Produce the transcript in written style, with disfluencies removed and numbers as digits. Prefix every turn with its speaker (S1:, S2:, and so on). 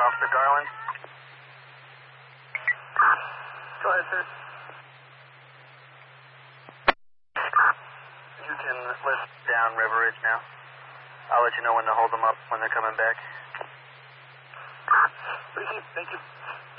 S1: Officer Garland.
S2: Go ahead, sir.
S1: You can list down River Ridge now. I'll let you know when to hold them up when they're coming back.
S2: Appreciate it. Thank you.